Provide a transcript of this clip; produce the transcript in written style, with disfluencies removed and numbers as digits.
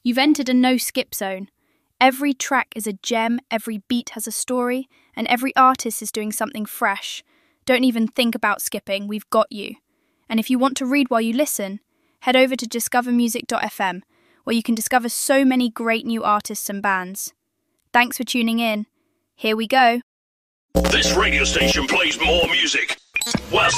You've entered a no-skip zone. Every track is a gem, every beat has a story, and every artist is doing something fresh. Don't even think about skipping, we've got you. And if you want to read while you listen, head over to discovermusic.fm, where you can discover so many great new artists and bands. Thanks for tuning in. Here we go. This radio station plays more music. Well,